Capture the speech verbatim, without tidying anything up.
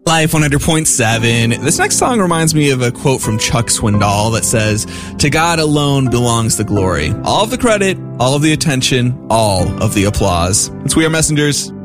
Life one hundred point seven. This next song reminds me of a quote from Chuck Swindoll that says, "To God alone belongs the glory. All of the credit, all of the attention, all of the applause." It's We Are Messengers.